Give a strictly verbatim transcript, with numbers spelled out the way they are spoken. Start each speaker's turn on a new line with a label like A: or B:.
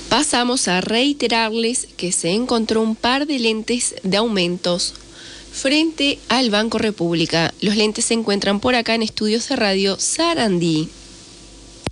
A: Pasamos a reiterarles que se encontró un par de lentes de aumentos frente al Banco República. Los lentes se encuentran por acá en Estudios de Radio Sarandí.